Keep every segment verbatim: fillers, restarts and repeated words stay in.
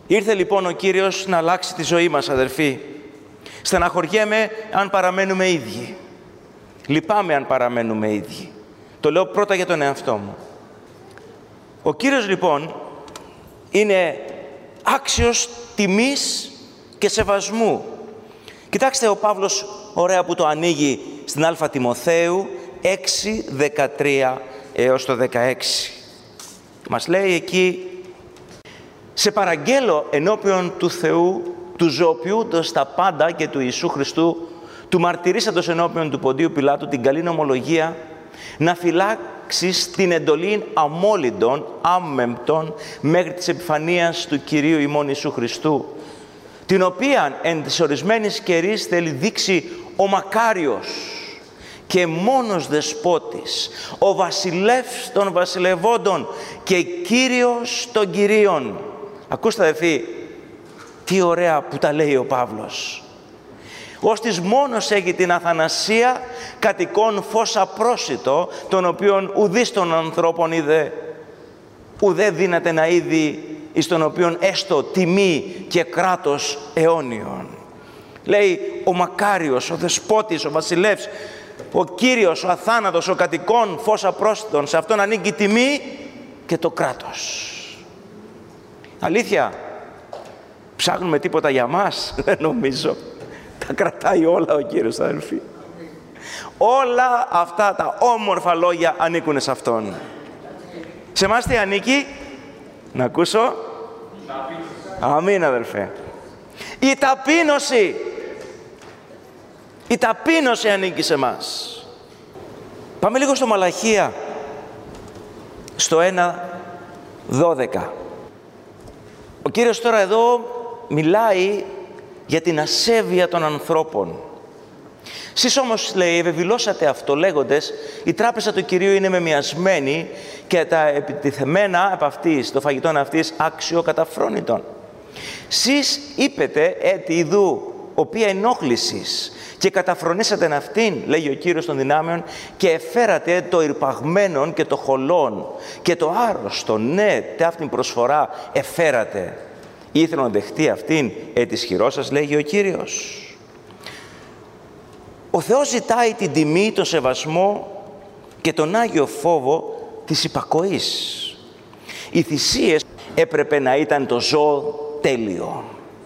Ήρθε λοιπόν ο Κύριος να αλλάξει τη ζωή μας, αδερφοί. Στεναχωριέμαι αν παραμένουμε ίδιοι. Λυπάμαι αν παραμένουμε ίδιοι. Το λέω πρώτα για τον εαυτό μου. Ο Κύριος λοιπόν είναι άξιος τιμής και σεβασμού. Κοιτάξτε ο Παύλος ωραία που το ανοίγει στην Α Τιμοθέου έξι δεκατρία έως το δεκαέξι. Μας λέει εκεί: «Σε παραγγέλω ενώπιον του Θεού, του ζωοποιούντος τα πάντα και του Ιησού Χριστού, του μαρτυρήσαντος ενώπιον του Ποντίου Πιλάτου την καλή νομολογία, να φυλάξεις την εντολή αμόλυντων, άμεμπτων, μέχρι της επιφανείας του Κυρίου ημών Ιησού Χριστού, την οποία εν της ορισμένης καιρής θέλει δείξει ο μακάριος και μόνος δεσπότης, ο βασιλεύς των βασιλευόντων και Κύριος των Κυρίων». Ακούστε αδελφοί, τι ωραία που τα λέει ο Παύλος. «Ώστις μόνος έχει την αθανασία, κατοικών φως απρόσιτο, τον οποίον ουδείς των ανθρώπων είδε, ουδέ δύναται να είδει, εις τον οποίον έστω τιμή και κράτος αιώνιον». Λέει ο μακάριος, ο δεσπότης, ο βασιλεύς, ο Κύριος, ο αθάνατος, ο κατοικών φως απρόσιτον, σε αυτόν ανήκει η τιμή και το κράτος. Αλήθεια, ψάχνουμε τίποτα για μας? Δεν νομίζω. Τα κρατάει όλα ο Κύριος, αδελφοί. Όλα αυτά τα όμορφα λόγια ανήκουν σε Αυτόν. Σε εμάς τι ανήκει? Να ακούσω. Αμήν, αδελφέ. Η ταπείνωση. Η ταπείνωση ανήκει σε εμάς. Πάμε λίγο στο Μαλαχία, στο ένα δώδεκα. Ο Κύριος τώρα εδώ μιλάει για την ασέβεια των ανθρώπων. Σεις όμως, λέει, ευεβηλώσατε αυτό λέγοντες, η τράπεζα του Κυρίου είναι μεμιασμένη και τα επιτιθεμένα από αυτής, το φαγητόν αυτής, άξιο καταφρόνητον. Σεις είπετε έτη ιδού, οποία ενόχλησης, και καταφρονήσατε αυτήν, λέγει ο Κύριος των δυνάμεων, και εφέρατε το ηρπαγμένον και το χολόν και το άρρωστο, ναι, τε αυτήν προσφορά εφέρατε. Ήθελα να δεχτεί αυτήν ε της χειρός σας, λέγει ο Κύριος. Ο Θεός ζητάει την τιμή, τον σεβασμό και τον Άγιο φόβο της υπακοής. Οι θυσίες έπρεπε να ήταν το ζώο τέλειο,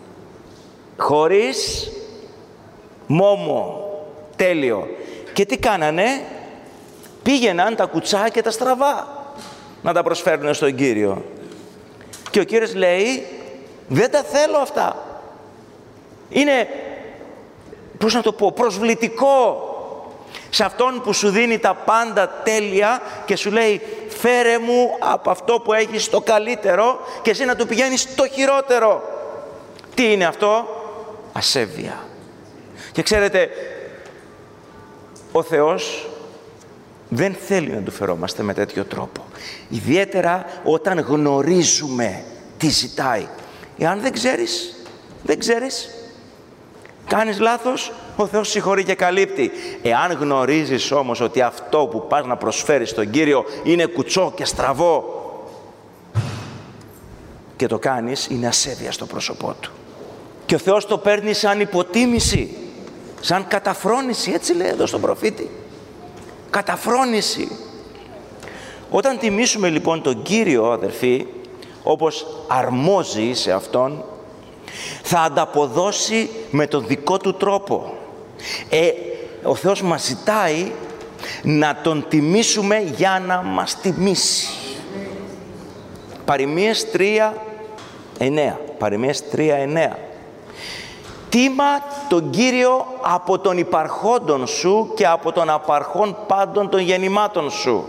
χωρίς μόμο, τέλειο. Και τι κάνανε? Πήγαιναν τα κουτσά και τα στραβά να τα προσφέρουν στον Κύριο. Και ο Κύριος λέει, δεν τα θέλω αυτά. Είναι, πώς να το πω, προσβλητικό σε αυτόν που σου δίνει τα πάντα τέλεια και σου λέει, φέρε μου από αυτό που έχεις το καλύτερο, και εσύ να του πηγαίνεις το χειρότερο. Τι είναι αυτό? Ασέβεια. Και ξέρετε, ο Θεός δεν θέλει να του φερόμαστε με τέτοιο τρόπο. Ιδιαίτερα όταν γνωρίζουμε τι ζητάει. Εάν δεν ξέρεις, δεν ξέρεις, κάνεις λάθος, ο Θεός συγχωρεί και καλύπτει. Εάν γνωρίζεις όμως ότι αυτό που πας να προσφέρεις στον Κύριο είναι κουτσό και στραβό και το κάνεις, είναι ασέβεια στο πρόσωπό Του. Και ο Θεός το παίρνει σαν υποτίμηση, σαν καταφρόνηση, έτσι λέει εδώ στον προφήτη. Καταφρόνηση. Όταν τιμήσουμε λοιπόν τον Κύριο, αδερφοί, όπως αρμόζει σε Αυτόν, θα ανταποδώσει με τον δικό Του τρόπο. Ε, ο Θεός μας ζητάει να Τον τιμήσουμε για να μας τιμήσει. Παροιμίες τρία εννέα. Παροιμίες τρία εννέα. Τίμα τον Κύριο από τον υπαρχόντων σου και από τον απαρχόν πάντων των γεννημάτων σου.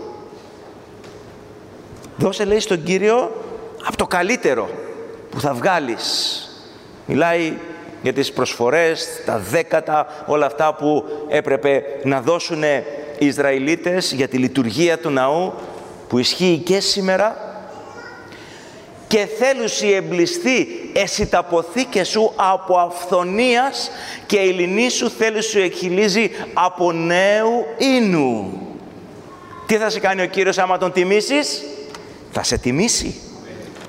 Δώσε, λέει, στον Κύριο από το καλύτερο που θα βγάλεις. Μιλάει για τις προσφορές, τα δέκατα, όλα αυτά που έπρεπε να δώσουν οι Ισραηλίτες για τη λειτουργία του ναού, που ισχύει και σήμερα. Και θέλουσι εμπλιστεί εσύ τα ποθήκες σου από αυθονίας και η λινή σου θέλουσι εκχυλίζει από νέου ίνου. Τι θα σε κάνει ο Κύριος άμα Τον τιμήσεις? Θα σε τιμήσει.